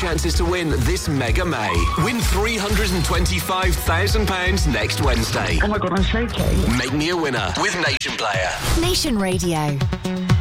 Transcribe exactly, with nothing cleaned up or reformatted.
chances to win this Mega May. Win three hundred twenty-five thousand pounds next Wednesday. Oh my God, I'm shaking. Make me a winner with Nation Player. Nation Radio.